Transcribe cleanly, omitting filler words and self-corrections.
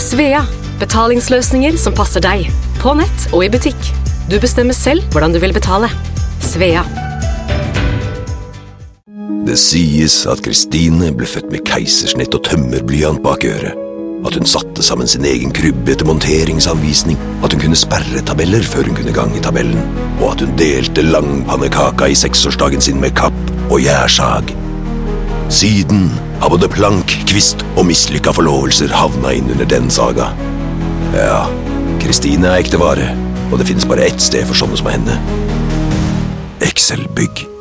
Svea, betalingsløsninger som passer deg, på nett og i butikk. Du bestemmer selv hvordan du vil betale. Svea. Det sies at Kristine ble født med keisersnitt og tømmerblyant bak øret. At hun satte sammen sin egen krybbe etter monteringsanvisning. At hun kunne sperre tabeller før hun kunne gange tabellen. Og at hun delte langpannekaka i 6-årsdagen sin med kapp og gjærsag. Siden har både plank, kvist og mislykka forlovelser havna inn under den saga. Ja, Kristine er ekte vare, og det finnes bare ett sted for sånne som henne. Excel Bygg.